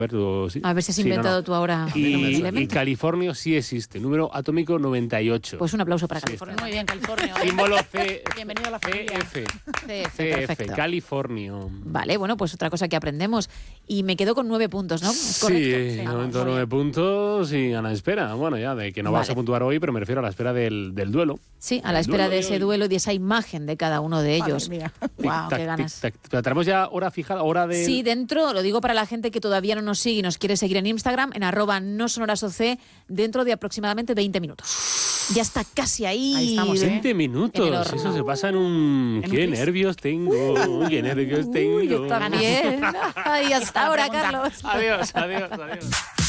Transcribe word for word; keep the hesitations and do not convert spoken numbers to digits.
Tú, sí. A ver si has sí, inventado no, no. tú ahora. Y, y Californio sí existe, número atómico noventa y ocho. Pues un aplauso para Sí, California. Muy bien, California. Símbolo C. Bienvenido a la familia. C F. C F, C F, perfecto. Californio. Vale, bueno, pues otra cosa que aprendemos. Y me quedo con nueve puntos, ¿no? ¿Es Sí, correcto? de Sí, momento muy nueve bien. puntos y a la espera. Bueno, ya, de que no vas Vale. a puntuar hoy, pero me refiero a la espera del, del duelo. Sí, a la El espera duelo de de ese hoy. duelo y de esa imagen de cada uno de ellos. Madre mía. Guau, Tic-tac, qué ganas. tic-tac. Pero tenemos ya hora fijada, hora de... Sí, dentro, lo digo para la gente que todavía no nos sigue y nos quiere seguir en Instagram, en arroba no sonorasoc, dentro de aproximadamente veinte minutos. Ya está casi ahí. Ahí estamos, ¿eh? veinte En el minutos, horno. eso se pasa en un... En ¡Qué un plis. nervios tengo! ¡Qué nervios tengo! Uy, yo también. Ay, hasta ahora, pregunta. Carlos. Adiós, adiós, adiós.